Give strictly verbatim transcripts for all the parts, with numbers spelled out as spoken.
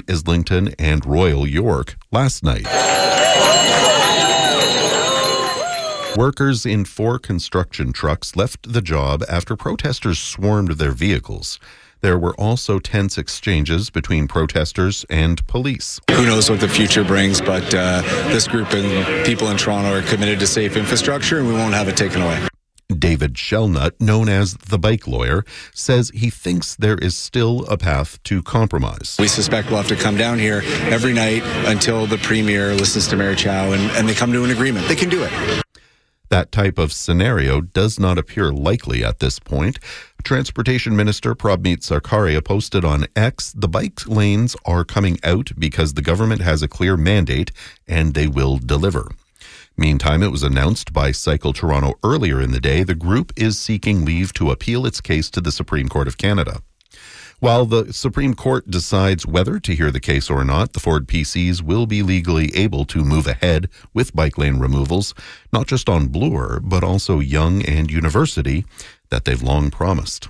Islington and Royal York last night. Workers in four construction trucks left the job after protesters swarmed their vehicles. There were also tense exchanges between protesters and police. Who knows what the future brings, but uh, this group and people in Toronto are committed to safe infrastructure, and we won't have it taken away. David Shellnut, known as the bike lawyer, says he thinks there is still a path to compromise. We suspect we'll have to come down here every night until the Premier listens to Mayor Chow and, and they come to an agreement. They can do it. That type of scenario does not appear likely at this point. Transportation Minister Prabmeet Sarkaria posted on X, the bike lanes are coming out because the government has a clear mandate and they will deliver. Meantime, it was announced by Cycle Toronto earlier in the day the group is seeking leave to appeal its case to the Supreme Court of Canada. While the Supreme Court decides whether to hear the case or not, the Ford P Cs will be legally able to move ahead with bike lane removals, not just on Bloor, but also Yonge and University, that they've long promised.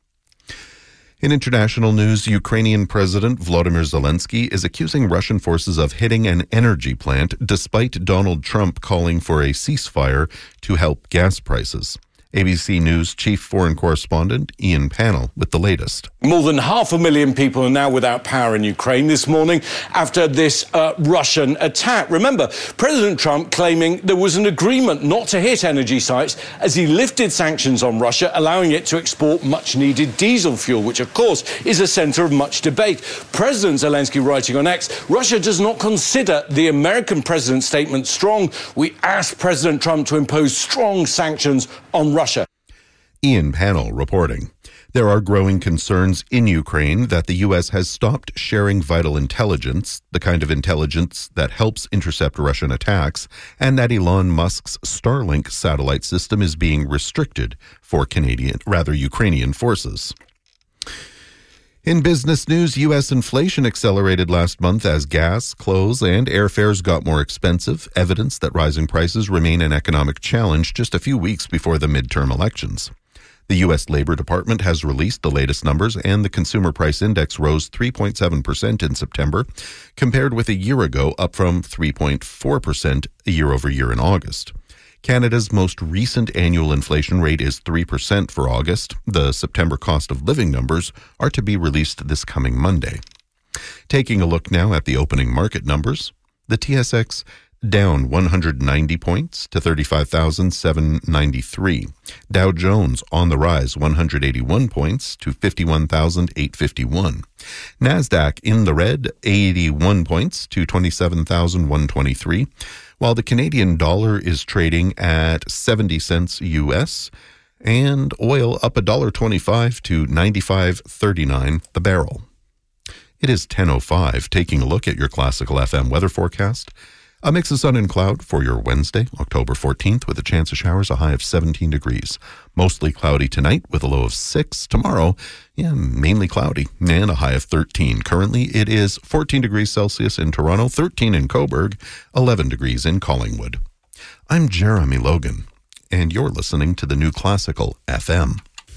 In international news, Ukrainian President Volodymyr Zelensky is accusing Russian forces of hitting an energy plant, despite Donald Trump calling for a ceasefire to help gas prices. A B C News chief foreign correspondent Ian Pannell with the latest. More than half a million people are now without power in Ukraine this morning after this uh, Russian attack. Remember, President Trump claiming there was an agreement not to hit energy sites as he lifted sanctions on Russia, allowing it to export much-needed diesel fuel, which, of course, is a centre of much debate. President Zelensky writing on X, Russia does not consider the American president's statement strong. We ask President Trump to impose strong sanctions on Russia. Ian Pannell reporting. There are growing concerns in Ukraine that the U S has stopped sharing vital intelligence, the kind of intelligence that helps intercept Russian attacks, and that Elon Musk's Starlink satellite system is being restricted for Canadian, rather Ukrainian forces. In business news, U S inflation accelerated last month as gas, clothes, and airfares got more expensive, evidence that rising prices remain an economic challenge just a few weeks before the midterm elections. The U S Labor Department has released the latest numbers, and the Consumer Price Index rose three point seven percent in September, compared with a year ago, up from three point four percent a year over year in August. Canada's most recent annual inflation rate is three percent for August. The September cost of living numbers are to be released this coming Monday. Taking a look now at the opening market numbers, the T S X down one hundred ninety points to thirty-five thousand seven hundred ninety-three. Dow Jones on the rise one hundred eighty-one points to fifty-one thousand eight hundred fifty-one. NASDAQ in the red eighty-one points to twenty-seven thousand one hundred twenty-three. While the Canadian dollar is trading at seventy cents U S, and oil up one dollar twenty-five to ninety-five thirty-nine the barrel. It is ten oh five, taking a look at your Classical F M weather forecast. A mix of sun and cloud for your Wednesday, October fourteenth, with a chance of showers, a high of seventeen degrees. Mostly cloudy tonight with a low of six. Tomorrow, yeah, mainly cloudy and a high of thirteen. Currently, it is fourteen degrees Celsius in Toronto, thirteen in Cobourg, eleven degrees in Collingwood. I'm Jeremy Logan, and you're listening to the New Classical F M.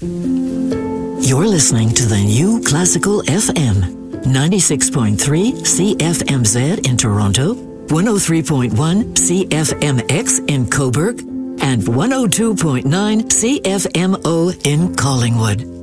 You're listening to the New Classical F M, ninety-six point three C F M Z in Toronto, one oh three point one C F M X in Cobourg, and one oh two point nine C F M O in Collingwood.